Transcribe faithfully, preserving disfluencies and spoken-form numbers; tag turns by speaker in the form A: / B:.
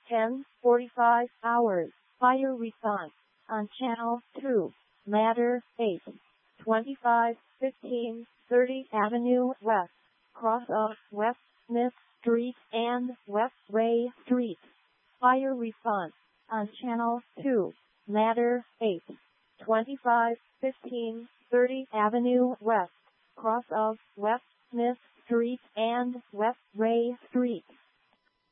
A: ten forty-five hours. Fire response on channel two. Matter eight. twenty-five fifteen thirtieth Avenue West. Cross of West Smith Street and West Ray Street. Fire response on channel two. Matter eight. twenty-five fifteen thirtieth Avenue West. Cross of West Smith Street and West Ray Street.